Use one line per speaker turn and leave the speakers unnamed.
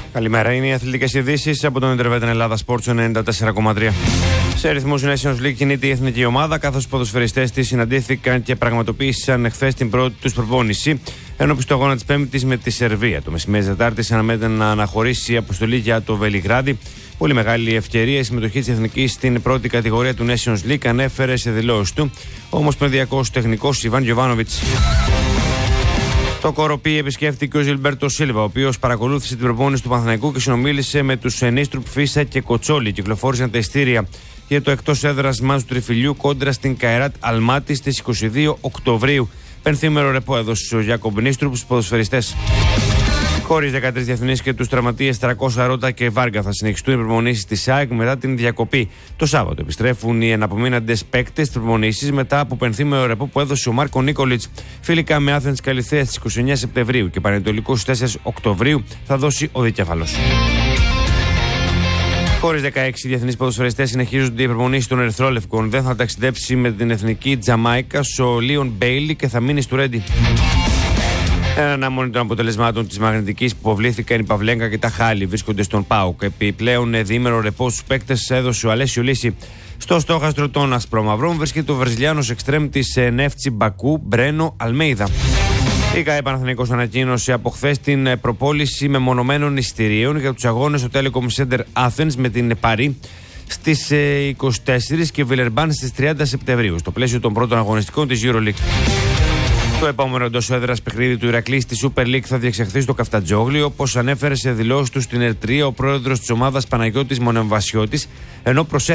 Καλημέρα, είναι οι αθλητικές ειδήσεις από τον Ιντερβετ Ελλάδα Sports 94,3. Σε αριθμούς Nations League κινείται η εθνική ομάδα, καθώς οι ποδοσφαιριστές της συναντήθηκαν και πραγματοποίησαν χθες την πρώτη τους προπόνηση ενώπιον του αγώνα της Πέμπτης με τη Σερβία. Το μεσημέρι της Τετάρτης αναμένεται να αναχωρήσει η αποστολή για το Βελιγράδι. Πολύ μεγάλη ευκαιρία η συμμετοχή της εθνικής στην πρώτη κατηγορία του Nations League, ανέφερε σε δηλώσεις του ο ομοσπονδιακός τεχνικός Ιβάν Γιοβάνοβιτς. Το Κοροπή επισκέφθηκε ο Ζιλμπέρτο Σίλβα, ο οποίος παρακολούθησε την προπόνηση του Παναθηναϊκού και συνομίλησε με τους Νίστρουπ, Φίσα και Κοτσόλη. Κυκλοφόρησαν τα ειστήρια για το εκτός έδρας μάτς του Τριφυλιού κόντρα στην Καϊράτ Αλμάτι στις 22 Οκτωβρίου. Πενθήμερο ρεπό έδωσε ο Γιάκομπ Νίστρουπ στους ποδοσφαιριστές. Χωρίς 13 διεθνείς και τους τραυματίες Τρακόσα, Ρότα και Βάργα θα συνεχιστούν οι προπονήσεις της ΑΕΚ μετά την διακοπή. Το Σάββατο επιστρέφουν οι εναπομείναντες παίκτες στις προπονήσεις μετά από πενθήμερο ρεπό που έδωσε ο Μάρκο Νίκολιτς. Φιλικά με Άθενς Καλιθέα στις 29 Σεπτεμβρίου και Πανετολικό στις 4 Οκτωβρίου θα δώσει ο Δικέφαλος. Χωρίς 16 διεθνείς ποδοσφαιριστές συνεχίζονται οι προπονήσεις των Ερυθρόλευκων. Δεν θα ταξιδέψει με την εθνική Τζαμάικα ο Λίον Μπέιλι και θα μείνει στο Ρέντι. Αναμονή των αποτελεσμάτων της μαγνητικής που αποβλήθηκαν η Παυλέγκα και τα Χάλη βρίσκονται στον ΠΑΟΚ. Επιπλέον διήμερο ρεπό στους παίκτες έδωσε ο Αλέσιο Λύση. Στο στόχαστρο των Ασπρομαυρών βρίσκεται ο Βραζιλιάνος εξτρέμ της Νεύτσι Μπακού, Μπρένο Αλμέιδα. Η ΚΑΕ Παναθηναϊκός ανακοίνωσε από χθες την προπόληση μεμονωμένων εισιτηρίων για τους αγώνες στο Telecom Center Athens με την Παρί στις 24 και Βιλερμπάν στις 30 Σεπτεμβρίου, στο πλαίσιο των πρώτων αγωνιστικών της EuroLeague. Το επόμενο εντός έδρας παιχνίδι του Ηρακλή στη Super League θα διεξαχθεί στο Καφτατζόγλι, όπως ανέφερε σε δηλώσεις του στην Ερτρία ο πρόεδρος της ομάδας Παναγιώτης Μονεμβασιώτης, ενώ